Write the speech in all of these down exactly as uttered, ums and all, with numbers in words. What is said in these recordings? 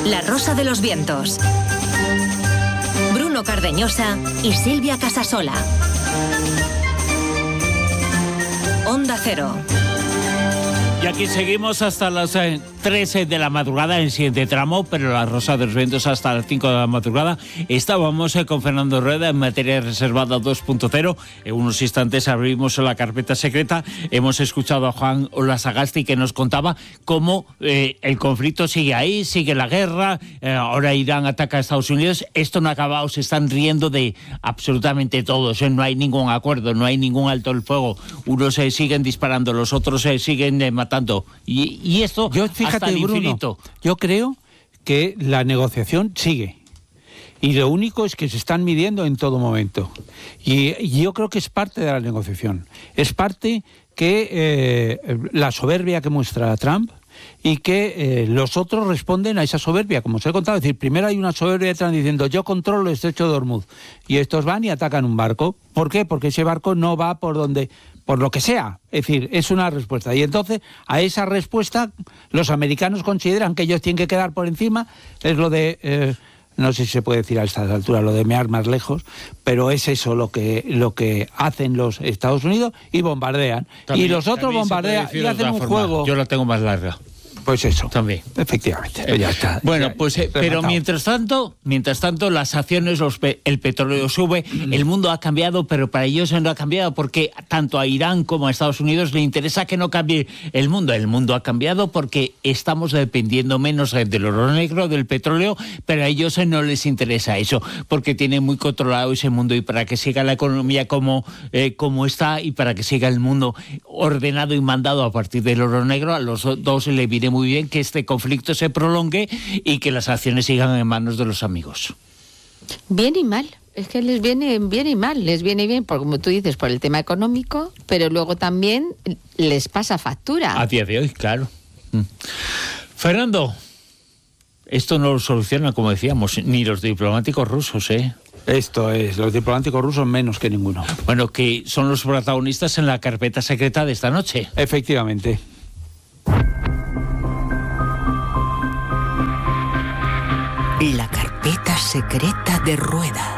La Rosa de los Vientos. Bruno Cardeñosa y Silvia Casasola. Onda Cero. Y aquí seguimos hasta las eh, tres de la madrugada en siguiente tramo, pero La Rosa de los Vientos hasta las cinco de la madrugada. Estábamos eh, con Fernando Rueda en materia reservada dos punto cero. En unos instantes abrimos la carpeta secreta. Hemos escuchado a Juan Olasagasti que nos contaba cómo eh, el conflicto sigue ahí, sigue la guerra. Eh, ahora Irán ataca a Estados Unidos. Esto no ha acabado, se están riendo de absolutamente todos. Eh, no hay ningún acuerdo, no hay ningún alto el fuego. Unos eh, siguen disparando, los otros eh, siguen eh, matando. Y, y esto yo, fíjate, hasta el Bruno, infinito. Yo creo que la negociación sigue. Y lo único es que se están midiendo en todo momento. Y, y yo creo que es parte de la negociación. Es parte que eh, la soberbia que muestra Trump y que eh, los otros responden a esa soberbia, como os he contado. Es decir, primero hay una soberbia de Trump diciendo yo controlo el estrecho de Hormuz. Y estos van y atacan un barco. ¿Por qué? Porque ese barco no va por donde... por lo que sea, es decir, es una respuesta. Y entonces, a esa respuesta, los americanos consideran que ellos tienen que quedar por encima, es lo de, eh, no sé si se puede decir a estas alturas, lo de mear más lejos, pero es eso lo que lo que hacen los Estados Unidos y bombardean. También, y los otros bombardean y hacen un forma. juego... Yo la tengo más larga. Pues eso. También. Efectivamente. Pues ya está. Bueno, ya, pues eh, pero mientras tanto, mientras tanto las acciones, los pe el petróleo sube, mm. el mundo ha cambiado, pero para ellos no ha cambiado porque tanto a Irán como a Estados Unidos le interesa que no cambie el mundo. El mundo ha cambiado porque estamos dependiendo menos del oro negro, del petróleo, pero a ellos no les interesa eso, porque tienen muy controlado ese mundo y para que siga la economía como, eh, como está y para que siga el mundo ordenado y mandado a partir del oro negro, a los dos le viene muy bien que este conflicto se prolongue y que las acciones sigan en manos de los amigos. Bien y mal. Es que les viene bien y mal. Les viene bien, por, como tú dices, por el tema económico, pero luego también les pasa factura. A día de hoy, claro. Mm. Fernando, esto no lo soluciona, como decíamos, ni los diplomáticos rusos, ¿eh? Esto es, los diplomáticos rusos menos que ninguno. Bueno, que son los protagonistas en la carpeta secreta de esta noche. Efectivamente. La carpeta secreta de Rueda.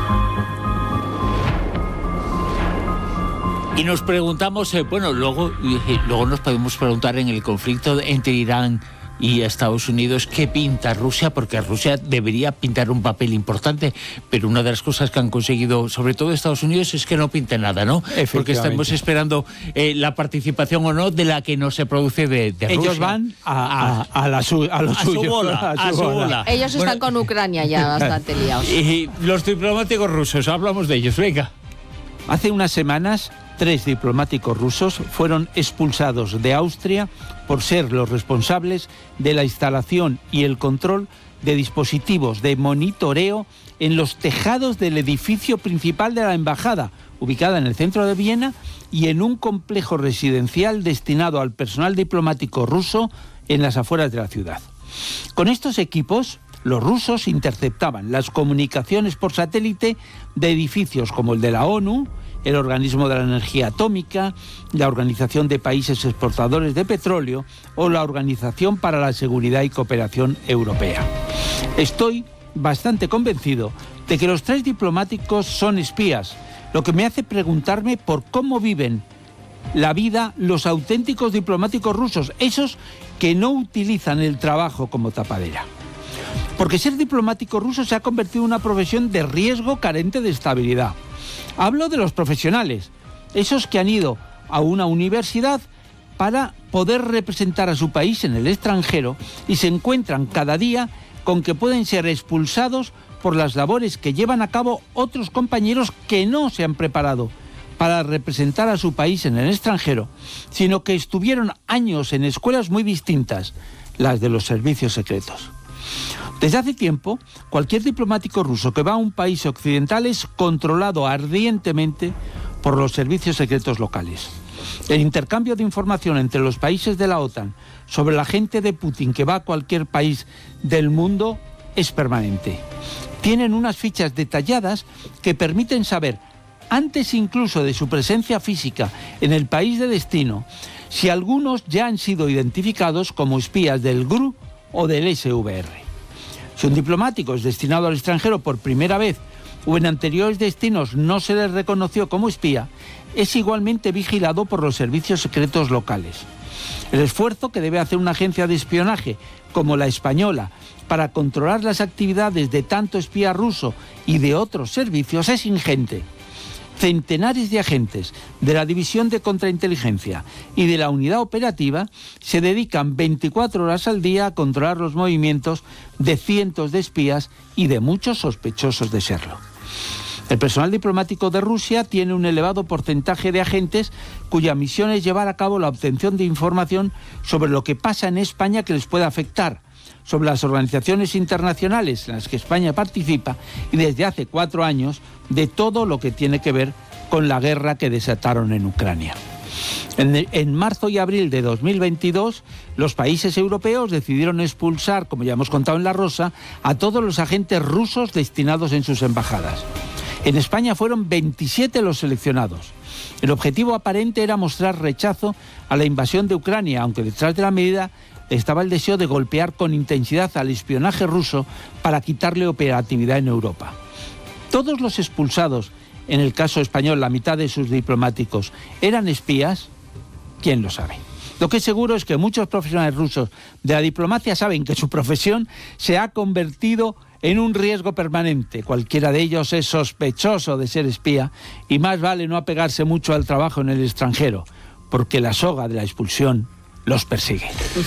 Y nos preguntamos, eh, bueno, luego, eh, luego nos podemos preguntar en el conflicto entre Irán y Estados Unidos qué pinta Rusia, porque Rusia debería pintar un papel importante, pero una de las cosas que han conseguido, sobre todo Estados Unidos, es que no pinte nada, ¿no? Porque estamos esperando eh, la participación o no de la que no se produce de, de Ellos Rusia. Ellos van a, a, a, la su, a, lo a suyo, su bola, a su, a su bola. bola. Ellos bueno, están con Ucrania ya bastante liados. Y los diplomáticos rusos, hablamos de ellos, venga. Hace unas semanas, tres diplomáticos rusos fueron expulsados de Austria por ser los responsables de la instalación y el control de dispositivos de monitoreo en los tejados del edificio principal de la embajada, ubicada en el centro de Viena, y en un complejo residencial destinado al personal diplomático ruso en las afueras de la ciudad. Con estos equipos, los rusos interceptaban las comunicaciones por satélite de edificios como el de la ONU, el Organismo de la Energía Atómica, la Organización de Países Exportadores de Petróleo o la Organización para la Seguridad y Cooperación Europea. Estoy bastante convencido de que los tres diplomáticos son espías, lo que me hace preguntarme por cómo viven la vida los auténticos diplomáticos rusos, esos que no utilizan el trabajo como tapadera. Porque ser diplomático ruso se ha convertido en una profesión de riesgo carente de estabilidad. Hablo de los profesionales, esos que han ido a una universidad para poder representar a su país en el extranjero y se encuentran cada día con que pueden ser expulsados por las labores que llevan a cabo otros compañeros que no se han preparado para representar a su país en el extranjero, sino que estuvieron años en escuelas muy distintas, las de los servicios secretos. Desde hace tiempo, cualquier diplomático ruso que va a un país occidental es controlado ardientemente por los servicios secretos locales. El intercambio de información entre los países de la OTAN sobre la gente de Putin que va a cualquier país del mundo es permanente. Tienen unas fichas detalladas que permiten saber, antes incluso de su presencia física en el país de destino, si algunos ya han sido identificados como espías del G R U o del S V R. Si un diplomático es destinado al extranjero por primera vez o en anteriores destinos no se le reconoció como espía, es igualmente vigilado por los servicios secretos locales. El esfuerzo que debe hacer una agencia de espionaje como la española para controlar las actividades de tanto espía ruso y de otros servicios es ingente. Centenares de agentes de la División de Contrainteligencia y de la Unidad Operativa se dedican veinticuatro horas al día a controlar los movimientos de cientos de espías y de muchos sospechosos de serlo. El personal diplomático de Rusia tiene un elevado porcentaje de agentes cuya misión es llevar a cabo la obtención de información sobre lo que pasa en España que les pueda afectar, sobre las organizaciones internacionales en las que España participa y desde hace cuatro años de todo lo que tiene que ver con la guerra que desataron en Ucrania. En, en marzo y abril de dos mil veintidós, los países europeos decidieron expulsar, como ya hemos contado en La Rosa, a todos los agentes rusos destinados en sus embajadas. En España fueron veintisiete los seleccionados. El objetivo aparente era mostrar rechazo a la invasión de Ucrania, aunque detrás de la medida estaba el deseo de golpear con intensidad al espionaje ruso para quitarle operatividad en Europa. Todos los expulsados, en el caso español la mitad de sus diplomáticos, ¿eran espías? ¿Quién lo sabe? Lo que es seguro es que muchos profesionales rusos de la diplomacia saben que su profesión se ha convertido en un riesgo permanente. Cualquiera de ellos es sospechoso de ser espía y más vale no apegarse mucho al trabajo en el extranjero, porque la soga de la expulsión los persigue.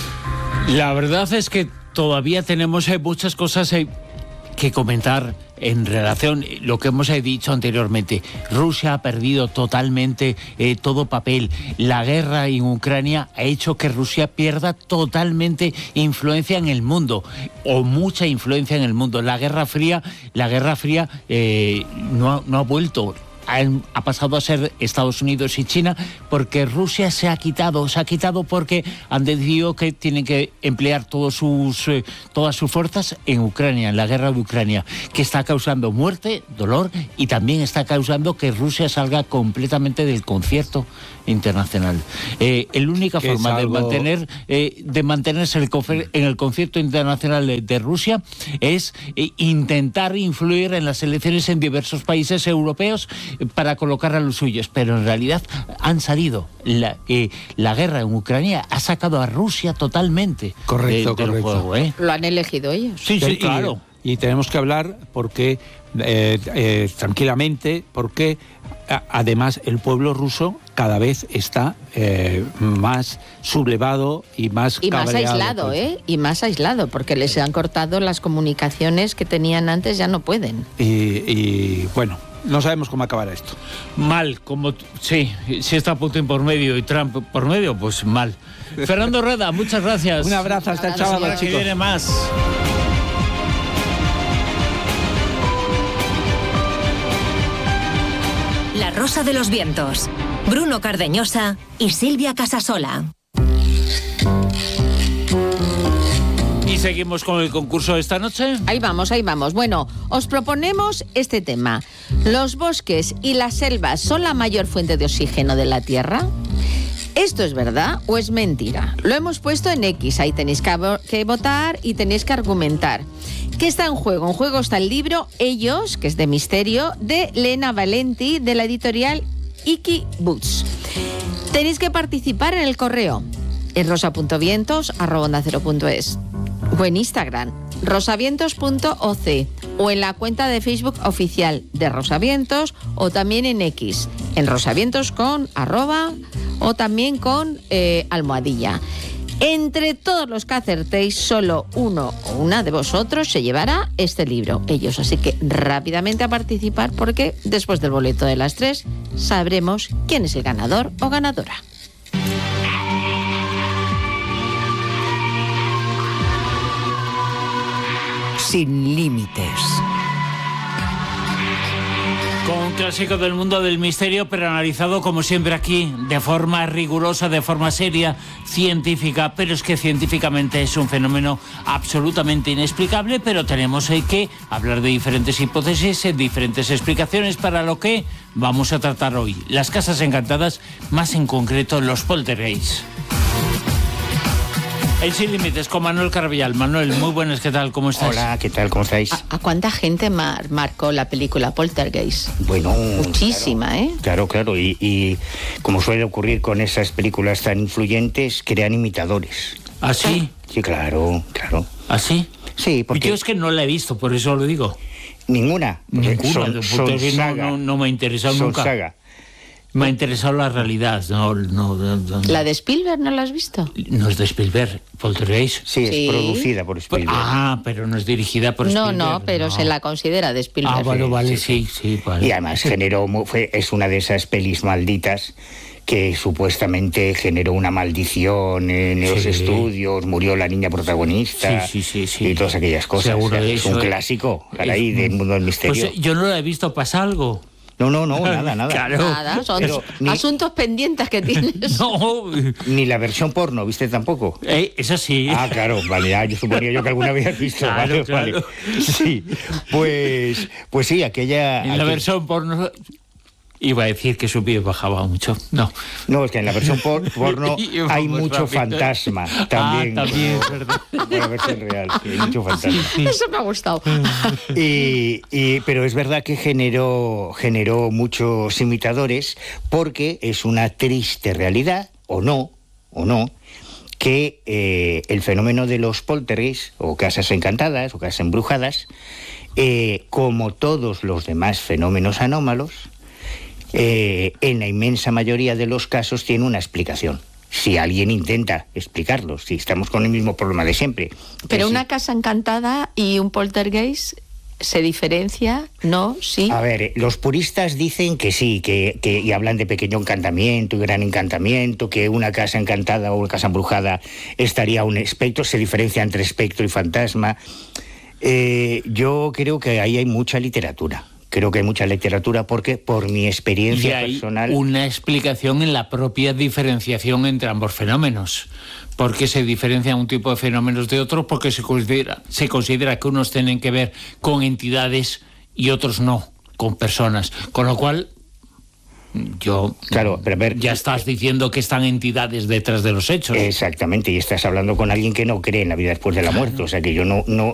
La verdad es que todavía tenemos eh, muchas cosas eh, que comentar en relación a lo que hemos eh, dicho anteriormente. Rusia ha perdido totalmente eh, todo papel. La guerra en Ucrania ha hecho que Rusia pierda totalmente influencia en el mundo, o mucha influencia en el mundo. La Guerra Fría, la Guerra Fría eh, no, ha, no ha vuelto. Ha pasado a ser Estados Unidos y China porque Rusia se ha quitado, se ha quitado porque han decidido que tienen que emplear todos sus, eh, todas sus fuerzas en Ucrania, en la guerra de Ucrania, que está causando muerte, dolor y también está causando que Rusia salga completamente del concierto internacional. Eh, la única que forma algo... de mantener eh, de mantenerse el confer- en el concierto internacional de, de Rusia es eh, intentar influir en las elecciones en diversos países europeos para colocar a los suyos, pero en realidad han salido. La, eh, la guerra en Ucrania ha sacado a Rusia totalmente correcto, de, del correcto. juego. ¿eh? Lo han elegido ellos. Sí, sí, y, claro. Y tenemos que hablar porque eh, eh, tranquilamente, porque a, además el pueblo ruso cada vez está eh, más sublevado y más y más cabreado, aislado, pues. ¿eh? Y más aislado, porque les han cortado las comunicaciones que tenían antes, ya no pueden. Y, y bueno, no sabemos cómo acabará esto. Mal, como sí, si está Putin por medio y Trump por medio, pues mal. Fernando Rueda, muchas gracias. Un abrazo, hasta el sábado, chicos. Que viene más. La Rosa de los Vientos. Bruno Cardeñosa y Silvia Casasola. Y seguimos con el concurso de esta noche. Ahí vamos, ahí vamos. Bueno, os proponemos este tema. ¿Los bosques y las selvas son la mayor fuente de oxígeno de la Tierra? ¿Esto es verdad o es mentira? Lo hemos puesto en X, ahí tenéis que votar y tenéis que argumentar. ¿Qué está en juego? En juego está el libro Ellos, que es de misterio, de Lena Valenti, de la editorial Iki Books. Tenéis que participar en el correo en rosa.vientos arroba onda cero punto es o en Instagram rosavientos punto o ce o en la cuenta de Facebook oficial de Rosavientos o también en X, en rosavientos con arroba o también con eh, almohadilla. Entre todos los que acertéis, solo uno o una de vosotros se llevará este libro, Ellos. Así que rápidamente a participar porque después del boleto de las tres sabremos quién es el ganador o ganadora. Sin límites. Con un clásico del mundo del misterio, pero analizado como siempre aquí, de forma rigurosa, de forma seria, científica, pero es que científicamente es un fenómeno absolutamente inexplicable, pero tenemos eh, que hablar de diferentes hipótesis, eh, diferentes explicaciones para lo que vamos a tratar hoy. Las casas encantadas, más en concreto los poltergeists. En Sin Límites con Manuel Carvillal. Manuel, muy buenas, ¿qué tal? ¿Cómo estás? Hola, ¿qué tal? ¿Cómo estáis? ¿A, a cuánta gente mar- marcó la película Poltergeist? Bueno, muchísima, claro, ¿eh? Claro, claro. Y, y como suele ocurrir con esas películas tan influyentes, crean imitadores. ¿Ah, sí? Sí, claro, claro. ¿Ah, sí? Sí, porque... Yo es que no la he visto, por eso lo digo. Ninguna. Ninguna. Son, son no, saga. no, no me ha interesado Son nunca. saga. Me ha interesado la realidad. No, no, no, no. ¿La de Spielberg no la has visto? No es de Spielberg, Poltergeist. Sí, Sí. es producida por Spielberg. Ah, pero no es dirigida por No, Spielberg. no, pero se la considera de Spielberg. Ah, bueno, Sí, vale, sí, sí, sí, vale. Y además generó, mu- fue, es una de esas pelis malditas que supuestamente generó una maldición en los Sí. estudios, murió la niña protagonista Sí, sí, sí, sí. y todas aquellas cosas. Seguro O sea, de es eso, un eh. clásico, caray, Es- del mundo del Pues misterio. eh, yo no la he visto, ¿pasa algo? No, no, no, nada, nada. Claro. Nada, son Pero ni- asuntos pendientes que tienes. No, Ni la versión porno, ¿viste tampoco? eh, eso sí. Ah, claro, vale, ah, yo suponía yo que alguna habías visto. Claro, vale, claro. vale. Sí, pues, pues sí, aquella... En la aquel- versión porno iba a decir que su pie bajaba mucho. No. No, es que en la versión por- porno Y vamos hay mucho rápido. fantasma también. Ah, también, como- es verdad. como la versión real, sí, hay mucho fantasma. Eso me ha gustado. Y, y- pero es verdad que generó, generó muchos imitadores porque es una triste realidad, o no, o no, que eh, el fenómeno de los poltergeists, o casas encantadas, o casas embrujadas, eh, como todos los demás fenómenos anómalos, eh, en la inmensa mayoría de los casos tiene una explicación. Si alguien intenta explicarlos, si estamos con el mismo problema de siempre. Que Pero si- una casa encantada y un poltergeist se diferencia, ¿no? Sí. A ver, eh, los puristas dicen que sí, que, que y hablan de pequeño encantamiento y gran encantamiento, que una casa encantada o una casa embrujada estaría un espectro, se diferencia entre espectro y fantasma. Eh, yo creo que ahí hay mucha literatura. Creo que hay mucha literatura porque, por mi Y experiencia hay personal... una explicación en la propia diferenciación entre ambos fenómenos. ¿Por qué se diferencia un tipo de fenómenos de otros? Porque se considera, se considera que unos tienen que ver con entidades y otros no, con personas. Con lo cual, yo... Claro, pero a ver... Ya estás diciendo que están entidades detrás de los hechos. Exactamente, y estás hablando con alguien que no cree en la vida después de la muerte, o sea que yo no, no,